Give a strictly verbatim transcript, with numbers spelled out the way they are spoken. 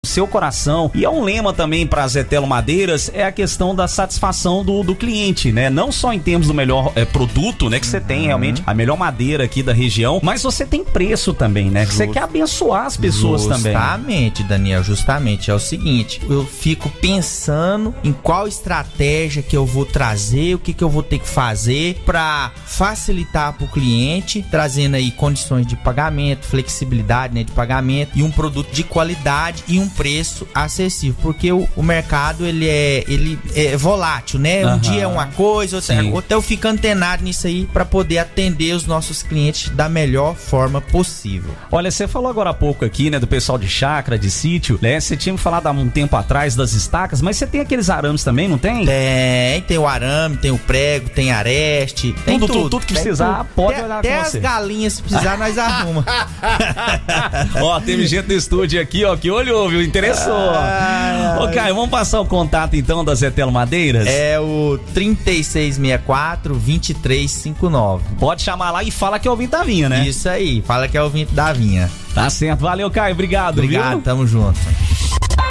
seu coração. E é um lema também para a Zetelo Madeiras, é a questão da satisfação do, do cliente, né? Não só em termos do melhor é, produto, né? Que você uhum. tem realmente a melhor madeira aqui da região, mas você tem preço também, né? Que você quer abençoar as pessoas justamente, também. Justamente, Daniel, justamente. É o seguinte, eu fico pensando em qual estratégia que eu vou trazer, o que que eu vou ter que fazer para facilitar para o cliente, trazendo aí condições de pagamento, flexibilidade, né, de pagamento e um produto de qualidade e um preço acessível, porque o, o mercado ele é, ele é volátil, né? Um uhum. dia é uma coisa, outra é outra. Eu fico antenado nisso aí para poder atender os nossos clientes da melhor forma possível. Olha, você falou agora há pouco aqui, né, do pessoal de chácara, de sítio, né? Você tinha me falado há um tempo atrás das estacas, mas você tem aqueles arames também, não tem? Tem, tem o arame, tem o prego, tem areste, tem tudo, tudo. Tudo, tudo que precisar, tudo. Pode até, olhar até com as você. galinhas, se precisar, nós arruma. Ó, teve gente no estúdio aqui, ó, que olhou, viu? Interessou. Ah, Ô, Caio, vamos passar o contato então da Zetelo Madeiras? É o trinta e seis sessenta e quatro, vinte e três cinquenta e nove. Pode chamar lá e fala que é o ouvinte da Vinha, né? Isso aí, fala que é o ouvinte da Vinha. Tá certo, valeu, Caio, obrigado. Obrigado, viu? Tamo junto.